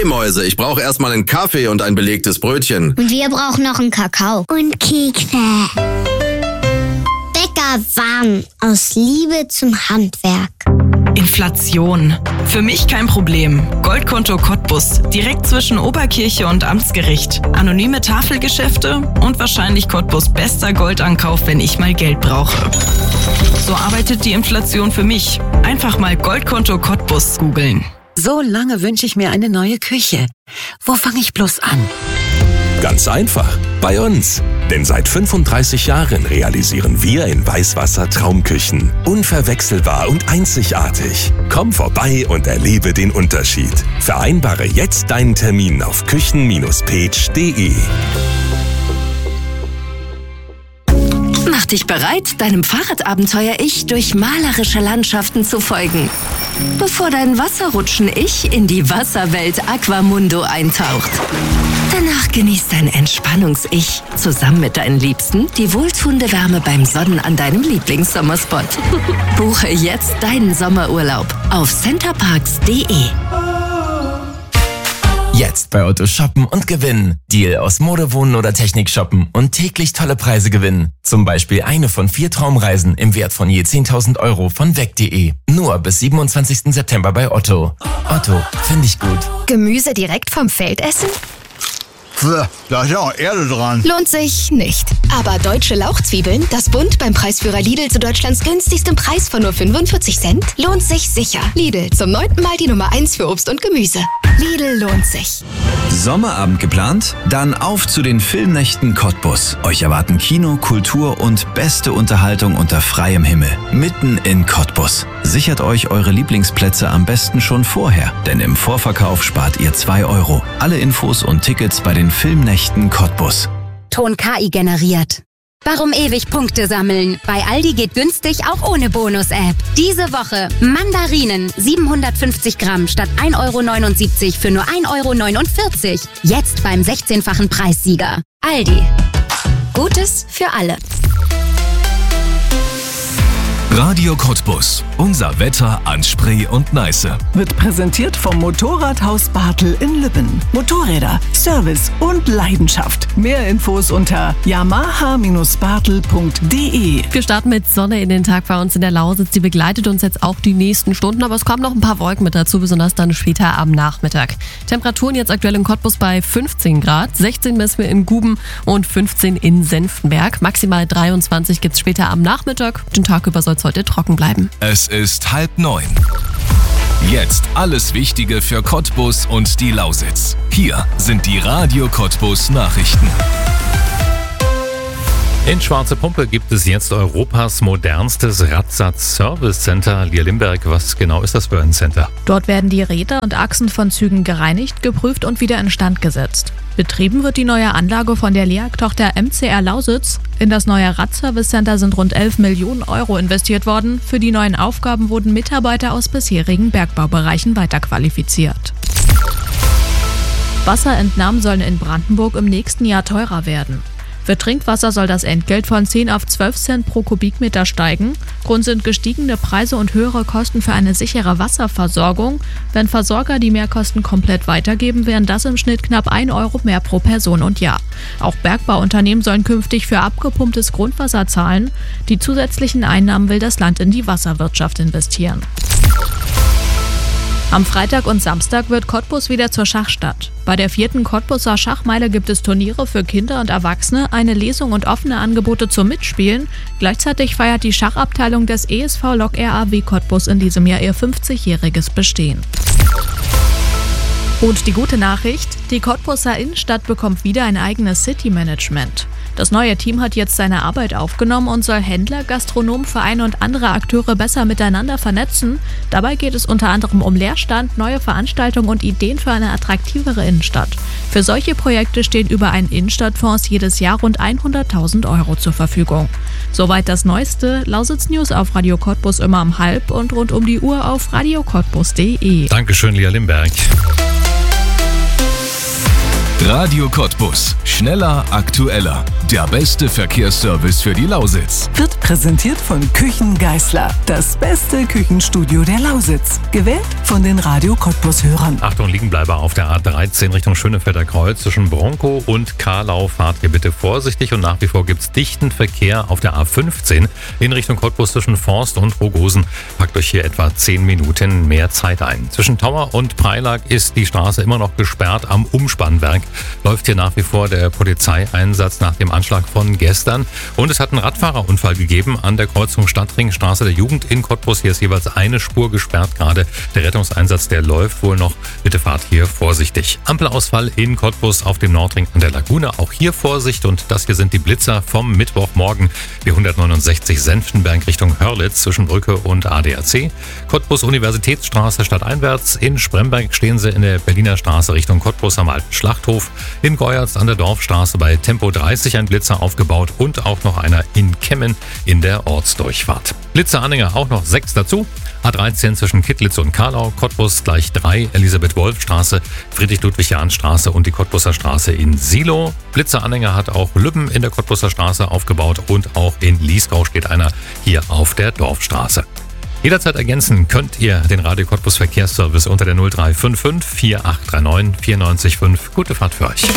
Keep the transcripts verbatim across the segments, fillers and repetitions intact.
Hey Mäuse, ich brauche erstmal einen Kaffee und ein belegtes Brötchen. Und wir brauchen noch einen Kakao. Und Kekse. Bäcker warm. Aus Liebe zum Handwerk. Inflation. Für mich kein Problem. Goldkonto Cottbus. Direkt zwischen Oberkirche und Amtsgericht. Anonyme Tafelgeschäfte und wahrscheinlich Cottbus bester Goldankauf, wenn ich mal Geld brauche. So arbeitet die Inflation für mich. Einfach mal Goldkonto Cottbus googeln. So lange wünsche ich mir eine neue Küche. Wo fange ich bloß an? Ganz einfach, bei uns. Denn seit fünfunddreißig Jahren realisieren wir in Weißwasser Traumküchen. Unverwechselbar und einzigartig. Komm vorbei und erlebe den Unterschied. Vereinbare jetzt deinen Termin auf küchen Bindestrich page punkt de. Mach dich bereit, deinem Fahrradabenteuer-Ich durch malerische Landschaften zu folgen. Bevor dein Wasserrutschen-Ich in die Wasserwelt Aquamundo eintaucht. Danach genießt dein Entspannungs-Ich zusammen mit deinen Liebsten die wohltuende Wärme beim Sonnen an deinem Lieblingssommerspot. Buche jetzt deinen Sommerurlaub auf centerparks punkt de. Jetzt bei Otto shoppen und gewinnen. Deal aus Mode, Wohnen oder Technik shoppen und täglich tolle Preise gewinnen. Zum Beispiel eine von vier Traumreisen im Wert von je zehntausend Euro von weg punkt de. Nur bis siebenundzwanzigsten September bei Otto. Otto, finde ich gut. Gemüse direkt vom Feld essen? Da ist ja auch Erde dran. Lohnt sich nicht. Aber deutsche Lauchzwiebeln, das Bund beim Preisführer Lidl zu Deutschlands günstigstem Preis von nur fünfundvierzig Cent, lohnt sich sicher. Lidl, zum neunten Mal die Nummer eins für Obst und Gemüse. Lidl lohnt sich. Sommerabend geplant? Dann auf zu den Filmnächten Cottbus. Euch erwarten Kino, Kultur und beste Unterhaltung unter freiem Himmel. Mitten in Cottbus. Sichert euch eure Lieblingsplätze am besten schon vorher, denn im Vorverkauf spart ihr zwei Euro. Alle Infos und Tickets bei den Filmnächten Cottbus. Ton K I generiert. Warum ewig Punkte sammeln? Bei Aldi geht günstig auch ohne Bonus-App. Diese Woche Mandarinen siebenhundertfünfzig Gramm statt ein Euro neunundsiebzig für nur ein Euro neunundvierzig. Jetzt beim sechzehnfachen Preissieger. Aldi. Gutes für alle. Radio Cottbus. Unser Wetter an Spree und Neiße. Wird präsentiert vom Motorradhaus Bartel in Lübben. Motorräder, Service und Leidenschaft. Mehr Infos unter yamaha Bindestrich bartel punkt de. Wir starten mit Sonne in den Tag bei uns in der Lausitz. Die begleitet uns jetzt auch die nächsten Stunden, aber es kommen noch ein paar Wolken mit dazu, besonders dann später am Nachmittag. Temperaturen jetzt aktuell in Cottbus bei fünfzehn Grad, sechzehn messen wir in Guben und fünfzehn in Senftenberg. Maximal dreiundzwanzig gibt es später am Nachmittag. Den Tag über soll es heute trocken bleiben. Es ist halb neun. Jetzt alles Wichtige für Cottbus und die Lausitz. Hier sind die Radio Cottbus Nachrichten. In Schwarze Pumpe gibt es jetzt Europas modernstes Radsatz-Service-Center. Lia Limberg, was genau ist das für ein Center? Dort werden die Räder und Achsen von Zügen gereinigt, geprüft und wieder instand gesetzt. Betrieben wird die neue Anlage von der L E A G-Tochter M C R Lausitz. In das neue Rad-Service-Center sind rund elf Millionen Euro investiert worden. Für die neuen Aufgaben wurden Mitarbeiter aus bisherigen Bergbaubereichen weiterqualifiziert. Wasserentnahmen sollen in Brandenburg im nächsten Jahr teurer werden. Für Trinkwasser soll das Entgelt von zehn auf zwölf Cent pro Kubikmeter steigen. Grund sind gestiegene Preise und höhere Kosten für eine sichere Wasserversorgung. Wenn Versorger die Mehrkosten komplett weitergeben, wären das im Schnitt knapp ein Euro mehr pro Person und Jahr. Auch Bergbauunternehmen sollen künftig für abgepumptes Grundwasser zahlen. Die zusätzlichen Einnahmen will das Land in die Wasserwirtschaft investieren. Am Freitag und Samstag wird Cottbus wieder zur Schachstadt. Bei der vierten Cottbuser Schachmeile gibt es Turniere für Kinder und Erwachsene, eine Lesung und offene Angebote zum Mitspielen. Gleichzeitig feiert die Schachabteilung des E S V Lok R A W Cottbus in diesem Jahr ihr fünfzigjähriges Bestehen. Und die gute Nachricht, die Cottbuser Innenstadt bekommt wieder ein eigenes City-Management. Das neue Team hat jetzt seine Arbeit aufgenommen und soll Händler, Gastronomen, Vereine und andere Akteure besser miteinander vernetzen. Dabei geht es unter anderem um Leerstand, neue Veranstaltungen und Ideen für eine attraktivere Innenstadt. Für solche Projekte stehen über einen Innenstadtfonds jedes Jahr rund hunderttausend Euro zur Verfügung. Soweit das Neueste. Lausitz News auf Radio Cottbus immer um halb und rund um die Uhr auf radio cottbus punkt de. Dankeschön, Lia Limberg. Radio Cottbus. Schneller, aktueller. Der beste Verkehrsservice für die Lausitz. Wird präsentiert von Küchen Geißler. Das beste Küchenstudio der Lausitz. Gewählt von den Radio Cottbus-Hörern. Achtung, Liegenbleiber auf der A dreizehn Richtung Schönefelder Kreuz zwischen Bronkow und Karlau. Fahrt ihr bitte vorsichtig und nach wie vor gibt es dichten Verkehr auf der A fünfzehn in Richtung Cottbus zwischen Forst und Rogosen. Packt euch hier etwa zehn Minuten mehr Zeit ein. Zwischen Tauer und Preilag ist die Straße immer noch gesperrt. Am Umspannwerk läuft hier nach wie vor der Polizeieinsatz nach dem Anschlag von gestern. Und es hat einen Radfahrerunfall gegeben an der Kreuzung Stadtring-Straße der Jugend in Cottbus. Hier ist jeweils eine Spur gesperrt gerade. Der Rettungseinsatz, der läuft wohl noch. Bitte fahrt hier vorsichtig. Ampelausfall in Cottbus auf dem Nordring an der Lagune. Auch hier Vorsicht. Und das hier sind die Blitzer vom Mittwochmorgen. B hundertneunundsechzig Senftenberg Richtung Hörlitz zwischen Brücke und A D A C. Cottbus Universitätsstraße stadteinwärts. In Spremberg stehen sie in der Berliner Straße Richtung Cottbus am Alten Schlachthof. In Geuerz an der Dorfstraße bei Tempo dreißig ein Blitzer aufgebaut und auch noch einer in Kemmen in der Ortsdurchfahrt. Blitzeranhänger auch noch sechs dazu. A dreizehn zwischen Kittlitz und Karlau, Cottbus gleich drei, Elisabeth-Wolf-Straße, Friedrich-Ludwig-Jahn-Straße und die Cottbuser Straße in Silo. Blitzeranhänger hat auch Lübben in der Cottbuser Straße aufgebaut und auch in Liesgau steht einer hier auf der Dorfstraße. Jederzeit ergänzen könnt ihr den Radio Cottbus Verkehrsservice unter der null drei fünf fünf vier acht drei neun vier neun fünf. Gute Fahrt für euch.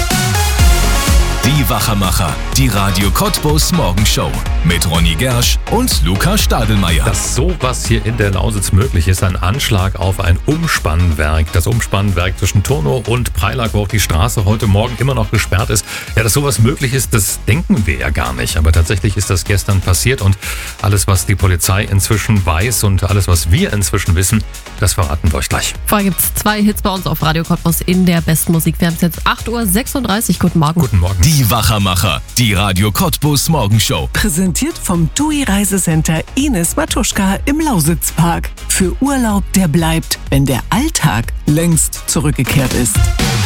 Die Wachermacher, die Radio Cottbus Morgenshow mit Ronny Gersch und Luca Stadelmeier. Dass sowas hier in der Lausitz möglich ist, ein Anschlag auf ein Umspannwerk. Das Umspannwerk zwischen Turnow und Preilag, wo auch die Straße heute Morgen immer noch gesperrt ist. Ja, dass sowas möglich ist, das denken wir ja gar nicht. Aber tatsächlich ist das gestern passiert und alles, was die Polizei inzwischen weiß und alles, was wir inzwischen wissen, das verraten wir euch gleich. Vorher gibt es zwei Hits bei uns auf Radio Cottbus in der besten Musik. Wir haben es jetzt acht Uhr sechsunddreißig. Guten Morgen. Guten Morgen. Die Wachermacher, die Radio Cottbus Morgenshow. Präsentiert vom T U I Reisecenter Ines Matuschka im Lausitzpark. Für Urlaub, der bleibt, wenn der Alltag längst zurückgekehrt ist.